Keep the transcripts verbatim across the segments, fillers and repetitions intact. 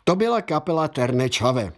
To byla kapela Ternečave.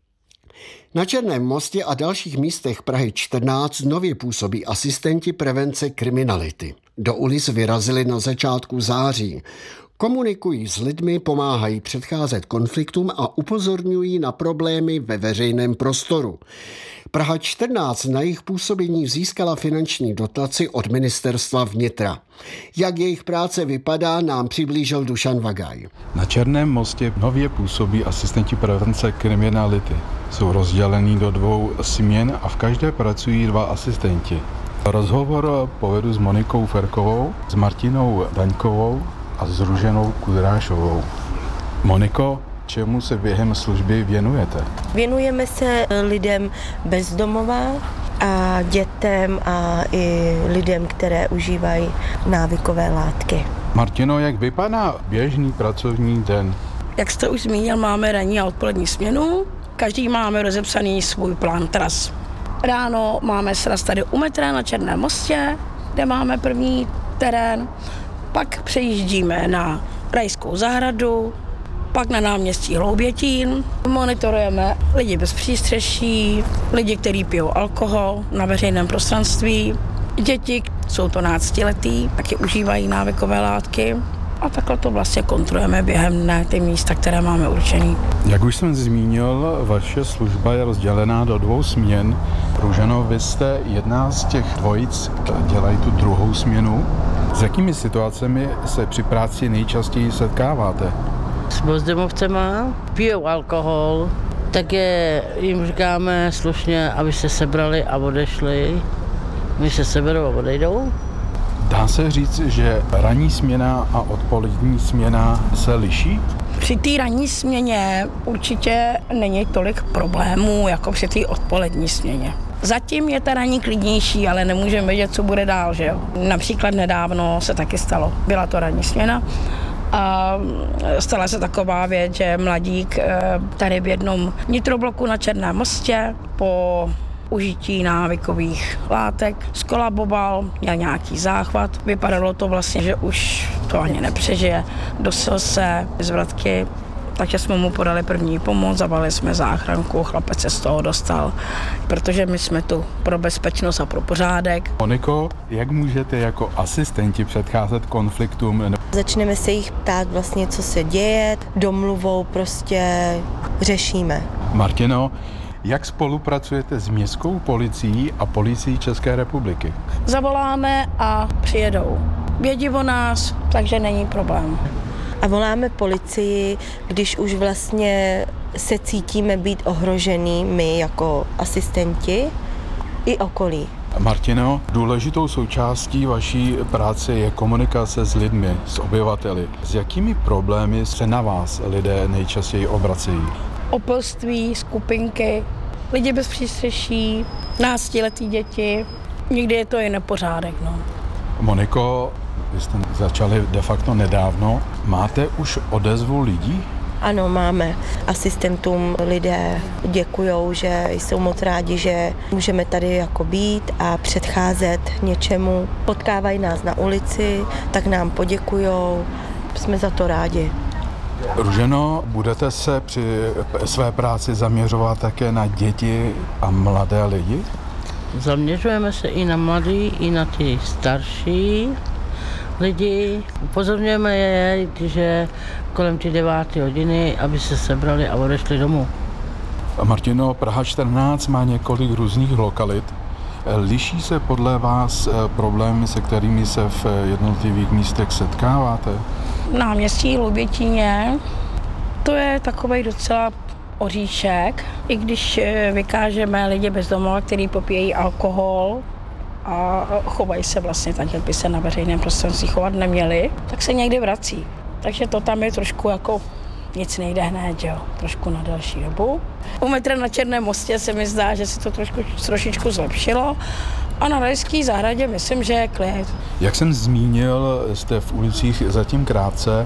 Na Černém mostě a dalších místech Prahy čtrnáct nově působí asistenti prevence kriminality. Do ulic vyrazili na začátku září. Komunikují s lidmi, pomáhají předcházet konfliktům a upozorňují na problémy ve veřejném prostoru. Praha čtrnáct na jejich působení získala finanční dotaci od ministerstva vnitra. Jak jejich práce vypadá, nám přiblížil Dušan Vagaj. Na Černém mostě nově působí asistenti prevence kriminality. Jsou rozdělení do dvou směn a v každé pracují dva asistenti. Rozhovor povedu s Monikou Ferkovou, s Martinou Daňkovou a s Růženou Kudrášovou. Moniko, čemu se během služby věnujete? Věnujeme se lidem bezdomova a dětem a i lidem, které užívají návykové látky. Martino, jak vypadá běžný pracovní den? Jak jste už zmínil, máme ranní a odpolední směnu. Každý máme rozepsaný svůj plán tras. Ráno máme sraz tady u metra na Černém mostě, kde máme první terén. Pak přejíždíme na Rajskou zahradu, pak na náměstí Hloubětín. Monitorujeme lidi bez přístřeší, lidi, kteří pijou alkohol na veřejném prostranství. Děti, jsou to náctiletí, taky užívají návykové látky. A takhle to vlastně kontrolujeme během dne ty místa, které máme určený. Jak už jsem zmínil, vaše služba je rozdělená do dvou směn. Růženo, vy jste jedna z těch dvojic, které dělají tu druhou směnu. S jakými situacemi se při práci nejčastěji setkáváte? S bezdomovcema, pijou alkohol, tak je, jim říkáme slušně, aby se sebrali a odešli. My se seberou a odejdou. Dá se říct, že ranní směna a odpolední směna se liší? Při té ranní směně určitě není tolik problémů, jako při té odpolední směně. Zatím je ta ranní klidnější, ale nemůžeme vědět, co bude dál, že jo. Například nedávno se taky stalo, byla to ranní směna a stala se taková věc, že mladík tady v jednom nitrobloku na Černém mostě po užití návykových látek skolaboval, měl nějaký záchvat. Vypadalo to vlastně, že už to ani nepřežije. Dosil se z vratky, takže jsme mu podali první pomoc, zavolali jsme záchranku, chlapec se z toho dostal, protože my jsme tu pro bezpečnost a pro pořádek. Moniko, jak můžete jako asistenti předcházet konfliktům? Začneme se jich ptát vlastně, co se děje, domluvou prostě řešíme. Martino, jak spolupracujete s městskou policií a policií České republiky? Zavoláme a přijedou. Vědí o nás, takže není problém. A voláme policii, když už vlastně se cítíme být ohrožený my jako asistenti i okolí. Martino, důležitou součástí vaší práce je komunikace s lidmi, s obyvateli. S jakými problémy se na vás lidé nejčastěji obracejí? Opilství, skupinky, lidi bez přístřeší, náctiletí děti. Někdy je to i nepořádek. No. Moniko, vy jste začali de facto nedávno. Máte už odezvu lidí? Ano, máme. Asistentům lidé děkujou, že jsou moc rádi, že můžeme tady jako být a předcházet něčemu. Potkávají nás na ulici, tak nám poděkujou. Jsme za to rádi. Růženo, budete se při své práci zaměřovat také na děti a mladé lidi? Zaměřujeme se i na mladý, i na ty starší lidi. Upozorňujeme je, že kolem ty deváté hodiny, aby se sebrali a odešli domů. Martino, Praha čtrnáct má několik různých lokalit. Liší se podle vás problémy, se kterými se v jednotlivých místech setkáváte? Náměstí Hloubětíně, to je takovej docela oříšek, i když vykážeme lidi bezdomova, kteří popíjejí alkohol a chovají se vlastně tak, jak by se na veřejném prostranství chovat neměli, tak se někdy vrací. Takže to tam je trošku jako nic nejde hned, jo, trošku na další dobu. U metra na Černém mostě se mi zdá, že se to trošku, trošičku zlepšilo a na Rajské zahradě myslím, že je klid. Jak jsem zmínil, jste v ulicích zatím krátce.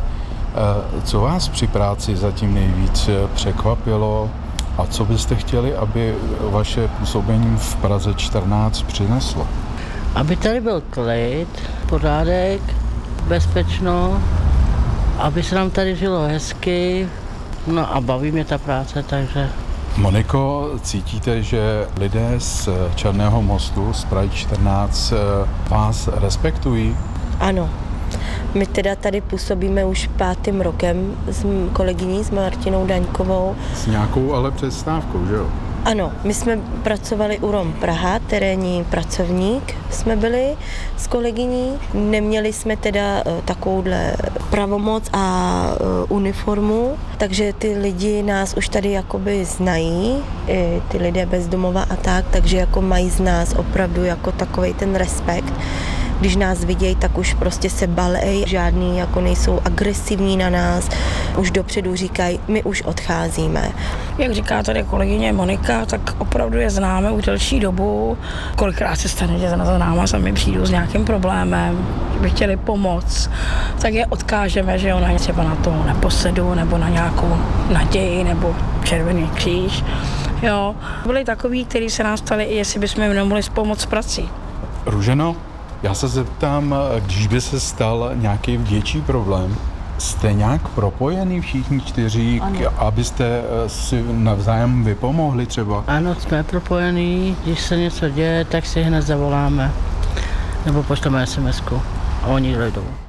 Co vás při práci zatím nejvíc překvapilo a co byste chtěli, aby vaše působení v Praze čtrnáct přineslo? Aby tady byl klid, pořádek, bezpečno, aby se nám tady žilo hezky, No a baví mě ta práce, takže... Moniko, cítíte, že lidé z Černého mostu, z Prahy čtrnáct, vás respektují? Ano. My teda tady působíme už pátým rokem s kolegyní, s Martinou Daňkovou. S nějakou ale přestávkou, že jo? Ano, my jsme pracovali u Rom Praha, terénní pracovník jsme byli s kolegyní. Neměli jsme teda takovouhle pravomoc a uniformu, takže ty lidi nás už tady jakoby znají, i ty lidé bezdomova a tak, takže jako mají z nás opravdu jako takovej ten respekt. Když nás vidějí, tak už prostě se balej, žádný jako nejsou agresivní na nás, už dopředu říkají, my už odcházíme. Jak říká tady kolegyně Monika, tak opravdu je známe už delší dobu. Kolikrát se stane, že za náma sami přijdou s nějakým problémem, že by chtěli pomoct, tak je odkážeme, že ona je třeba na to neposedu, nebo na nějakou naději, nebo Červený kříž. Jo. Byli takový, kteří se nás ptali, jestli bychom jim nemohli pomoct s prací. Růženo, já se zeptám, když by se stal nějaký větší problém, jste nějak propojený všichni čtyři, k, abyste si navzájem vypomohli třeba? Ano, jsme propojení, když se něco děje, tak si hned zavoláme, nebo pošleme es em esku a oni dojdou.